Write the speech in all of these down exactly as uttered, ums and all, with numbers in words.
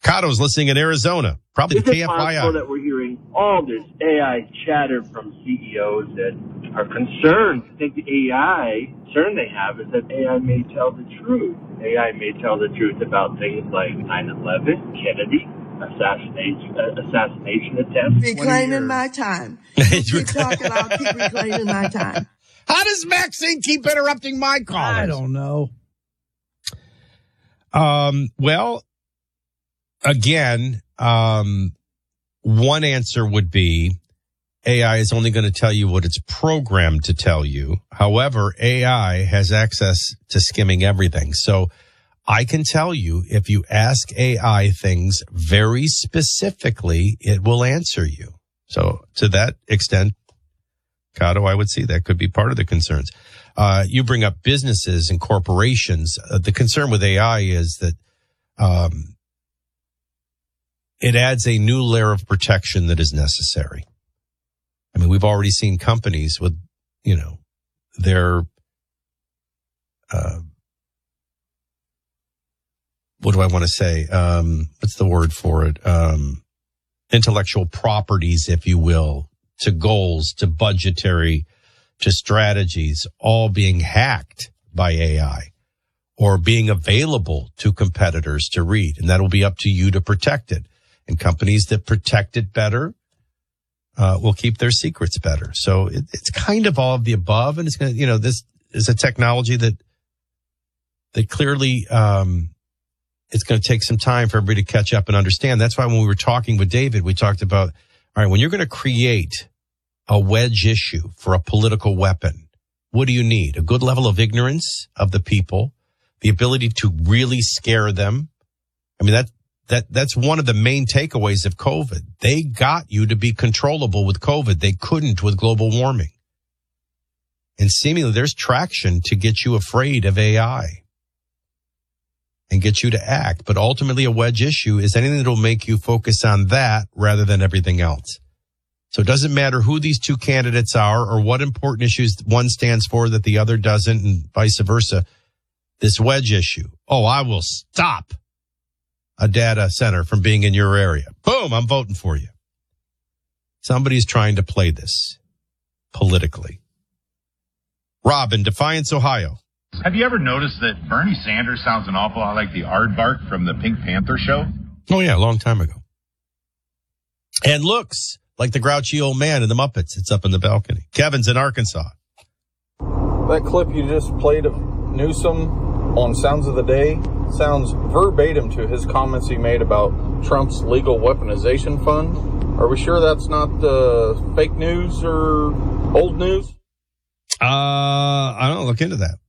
Cato's listening in Arizona, probably Is the K it F Y I. possible that we're hearing all this A I chatter from C E Os that are concerned? I think the A I concern they have is that A I may tell the truth. A I may tell the truth about things like nine eleven, Kennedy, assassination, uh, assassination attempts. Reclaiming my time. You keep talking, I'll keep reclaiming my time. How does Maxine keep interrupting my callers? I don't know. Um, well, again, um, one answer would be A I is only going to tell you what it's programmed to tell you. However, A I has access to skimming everything. So I can tell you, if you ask A I things very specifically, it will answer you. So to that extent, Cato, I would see that could be part of the concerns. Uh, you bring up businesses and corporations. Uh, the concern with A I is that um, it adds a new layer of protection that is necessary. I mean, we've already seen companies with, you know, their, uh, what do I want to say? Um, what's the word for it? Um, intellectual properties, if you will, to goals, to budgetary, to strategies, all being hacked by A I or being available to competitors to read. And that'll be up to you to protect it. And companies that protect it better uh, will keep their secrets better. So it, it's kind of all of the above. And it's going to, you know, this is a technology that, that clearly, um, it's going to take some time for everybody to catch up and understand. That's why when we were talking with David, we talked about, all right, when you're going to create a wedge issue for a political weapon, what do you need? A good level of ignorance of the people, the ability to really scare them. I mean, that, that, that's one of the main takeaways of COVID. They got you to be controllable with COVID. They couldn't with global warming. And seemingly there's traction to get you afraid of A I and get you to act. But ultimately a wedge issue is anything that will make you focus on that rather than everything else. So it doesn't matter who these two candidates are or what important issues one stands for that the other doesn't and vice versa. This wedge issue. Oh, I will stop a data center from being in your area. Boom, I'm voting for you. Somebody's trying to play this politically. Rob in Defiance, Ohio. Have you ever noticed that Bernie Sanders sounds an awful lot like the aardvark from the Pink Panther show? Oh, yeah, a long time ago. And looks like the grouchy old man in the Muppets. It's up in the balcony. Kevin's in Arkansas. That clip you just played of Newsom on Sounds of the Day sounds verbatim to his comments he made about Trump's legal weaponization fund. Are we sure that's not uh, fake news or old news? Uh, I don't know. Look into that.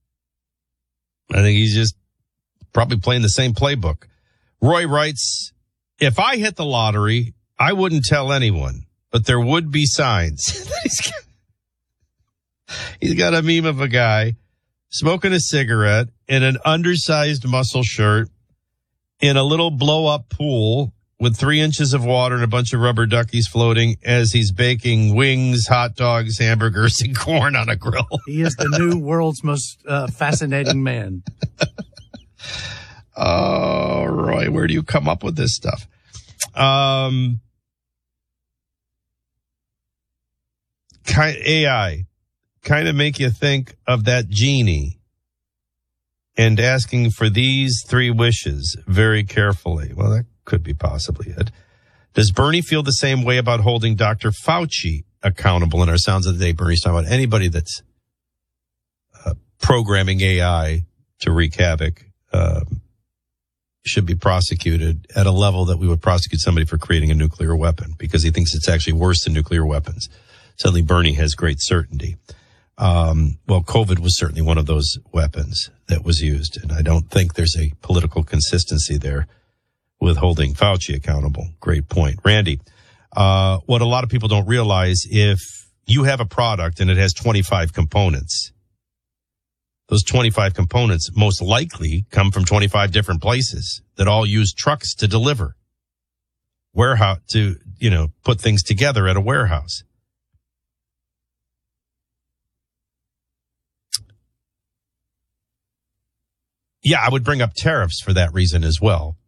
I think he's just probably playing the same playbook. Roy writes, if I hit the lottery, I wouldn't tell anyone, but there would be signs. he's, got, he's got a meme of a guy smoking a cigarette in an undersized muscle shirt in a little blow-up pool with three inches of water and a bunch of rubber duckies floating as he's baking wings, hot dogs, hamburgers, and corn on a grill. He is the new world's most uh, fascinating man. Oh, Roy, where do you come up with this stuff? Um, A I kind of make you think of that genie and asking for these three wishes very carefully. Well, that could be possibly it. Does Bernie feel the same way about holding Doctor Fauci accountable in our Sounds of the Day? Bernie's talking about anybody that's uh, programming A I to wreak havoc um, should be prosecuted at a level that we would prosecute somebody for creating a nuclear weapon because he thinks it's actually worse than nuclear weapons. Suddenly Bernie has great certainty. Um, well, COVID was certainly one of those weapons that was used, and I don't think there's a political consistency there with holding Fauci accountable. Great point. Randy, uh, what a lot of people don't realize, if you have a product and it has twenty-five components, those twenty-five components most likely come from twenty-five different places that all use trucks to deliver, warehouse to, you know, put things together at a warehouse. Yeah, I would bring up tariffs for that reason as well.